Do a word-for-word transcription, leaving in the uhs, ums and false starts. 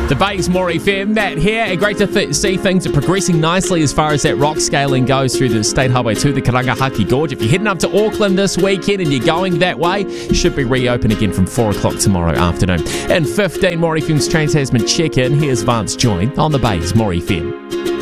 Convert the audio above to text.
The Bay's More F M, Matt here, and great to th- see things are progressing nicely as far as that rock scaling goes through the State Highway two, the Karangahaki Gorge. If you're heading up to Auckland this weekend and you're going that way, should be reopened again from four o'clock tomorrow afternoon. In fifteen, More F M's Trans-Tasman check-in, here's Vance Join on the Bay's More F M.